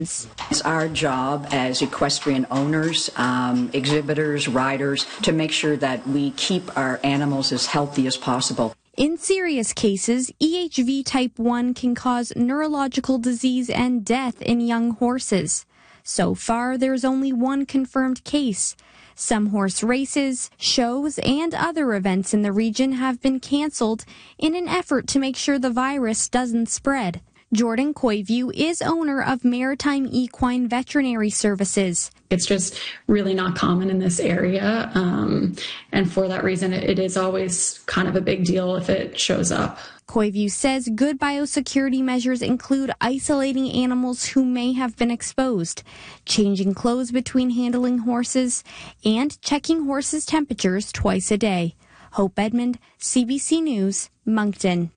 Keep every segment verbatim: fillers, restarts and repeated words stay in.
It's our job as equestrian owners, um, exhibitors, riders, to make sure that we keep our animals as healthy as possible. In serious cases, E H V type one can cause neurological disease and death in young horses. So far, there's only one confirmed case. Some horse races, shows, and other events in the region have been canceled in an effort to make sure the virus doesn't spread. Jordan Coyview is owner of Maritime Equine Veterinary Services. It's just really not common in this area, um, and for that reason, it is always kind of a big deal if it shows up. Coyview says good biosecurity measures include isolating animals who may have been exposed, changing clothes between handling horses, and checking horses' temperatures twice a day. Hope Edmond, C B C News, Moncton.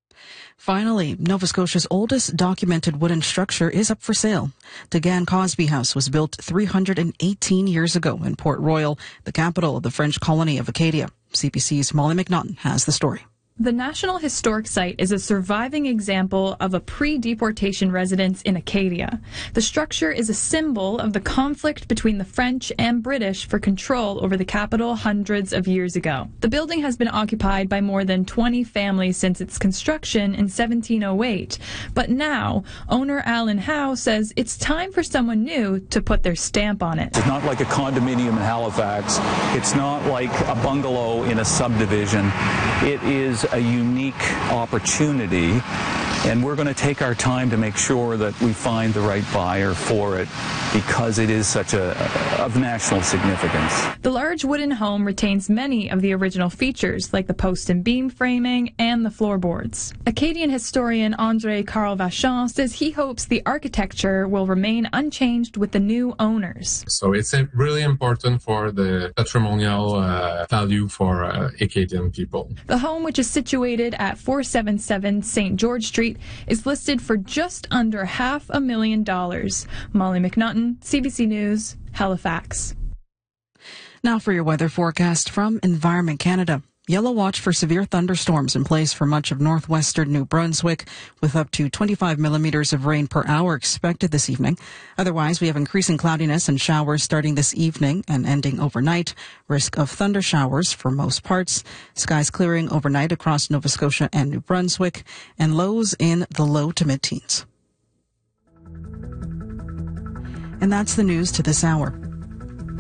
Finally, Nova Scotia's oldest documented wooden structure is up for sale. Degan Cosby House was built three hundred eighteen years ago in Port Royal, the capital of the French colony of Acadia. C B C's Molly McNaughton has the story. The National Historic Site is a surviving example of a pre-deportation residence in Acadia. The structure is a symbol of the conflict between the French and British for control over the capital hundreds of years ago. The building has been occupied by more than twenty families since its construction in seventeen oh eight. But now, owner Alan Howe says it's time for someone new to put their stamp on it. It's not like a condominium in Halifax. It's not like a bungalow in a subdivision. It is a unique opportunity, and we're going to take our time to make sure that we find the right buyer for it because it is such a of national significance. The large wooden home retains many of the original features like the post and beam framing and the floorboards. Acadian historian André Carl Vachon says he hopes the architecture will remain unchanged with the new owners. So it's really important for the patrimonial uh, value for uh, Acadian people. The home, which is situated at four seventy-seven Saint George Street, is listed for just under half a million dollars. Molly McNaughton, C B C News, Halifax. Now for your weather forecast from Environment Canada. Yellow watch for severe thunderstorms in place for much of northwestern New Brunswick, with up to twenty-five millimeters of rain per hour expected this evening. Otherwise, we have increasing cloudiness and showers starting this evening and ending overnight. Risk of thunder showers for most parts. Skies clearing overnight across Nova Scotia and New Brunswick, and lows in the low to mid-teens. And that's the news to this hour.